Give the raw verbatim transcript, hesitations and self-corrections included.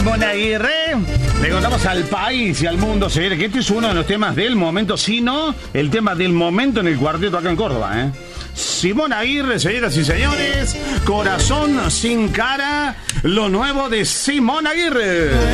Simón Aguirre. Le contamos al país y al mundo, señores, que este es uno de los temas del momento, si no, el tema del momento en el cuarteto acá en Córdoba, ¿eh? Simón Aguirre, señoras y señores, Corazón sin cara, lo nuevo de Simón Aguirre.